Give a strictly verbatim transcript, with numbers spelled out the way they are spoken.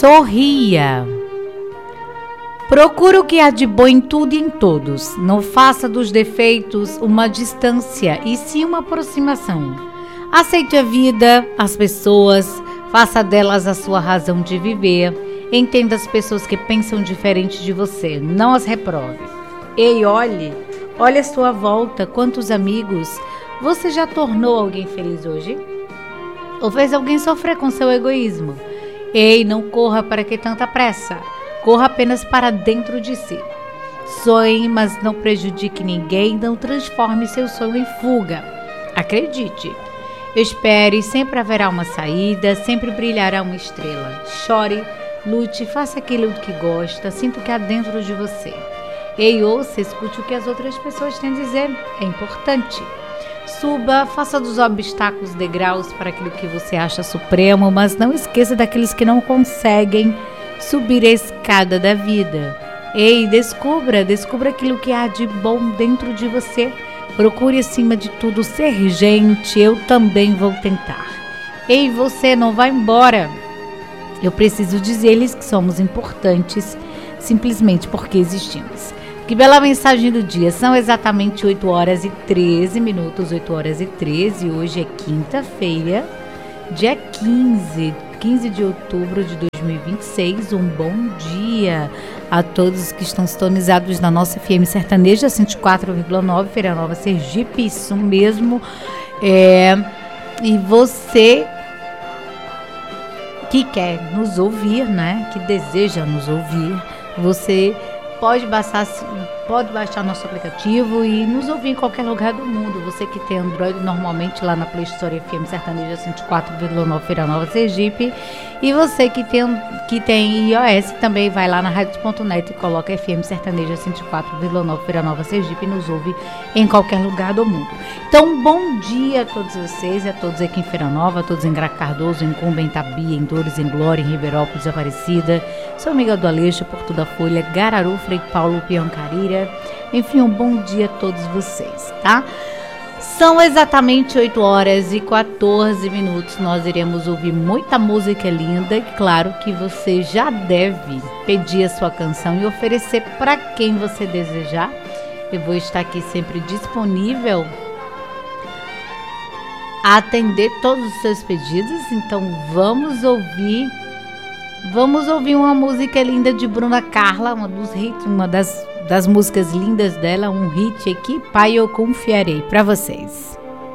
Sorria. Procura o que há de bom em tudo e em todos. Não faça dos defeitos uma distância, e sim uma aproximação. Aceite a vida, as pessoas, faça delas a sua razão de viver. Entenda as pessoas que pensam diferente de você, não as reprove. Ei, olhe, olhe à sua volta, quantos amigos. Você já tornou alguém feliz hoje? Ou fez alguém sofrer com seu egoísmo? Ei, não corra, para que tanta pressa? Corra apenas para dentro de si. Sonhe, mas não prejudique ninguém, não transforme seu sonho em fuga. Acredite. Espere, sempre haverá uma saída, sempre brilhará uma estrela. Chore, lute, faça aquilo que gosta, sinta o que há dentro de você. Ei, ouça, escute o que as outras pessoas têm a dizer. É importante. Suba, faça dos obstáculos degraus para aquilo que você acha supremo, mas não esqueça daqueles que não conseguem subir a escada da vida. Ei, descubra, descubra aquilo que há de bom dentro de você. Procure acima de tudo ser gente, eu também vou tentar. Ei, você não vai embora. Eu preciso dizer-lhes que somos importantes simplesmente porque existimos. Que bela mensagem do dia. São exatamente oito horas e treze minutos, oito horas e treze. Hoje é quinta-feira, dia quinze, quinze de outubro de dois mil e vinte e seis. Um bom dia a todos que estão sintonizados na nossa F M Sertaneja cento e quatro vírgula nove, Feira Nova, Sergipe. Isso mesmo. É, e você que quer nos ouvir, né? Que deseja nos ouvir, você Pode baixar, pode baixar nosso aplicativo e nos ouvir em qualquer lugar do mundo. Você que tem Android, normalmente lá na Play Store F M Sertaneja cento e quatro vírgula nove, Feira Nova, Sergipe. E você que tem, que tem iOS, também vai lá na radios ponto net e coloca F M Sertaneja cento e quatro vírgula nove, Feira Nova, Sergipe, e nos ouve em qualquer lugar do mundo. Então, bom dia a todos vocês, a todos aqui em Feira Nova, a todos em Gra Cardoso, em Cumba, em Tabi, em Dores, em Glória, em Ribeirópolis, Aparecida, São Miguel do Aleixo, Porto da Folha, Gararu, Frei Paulo, Piancarira. Enfim, um bom dia a todos vocês, tá? São exatamente oito horas e quatorze minutos. Nós iremos ouvir muita música linda e claro que você já deve pedir a sua canção e oferecer para quem você desejar. Eu vou estar aqui sempre disponível a atender todos os seus pedidos. Então vamos ouvir Vamos ouvir uma música linda de Bruna Carla, uma dos hits, uma das, das músicas lindas dela, um hit aqui, Pai, eu confiarei, para vocês.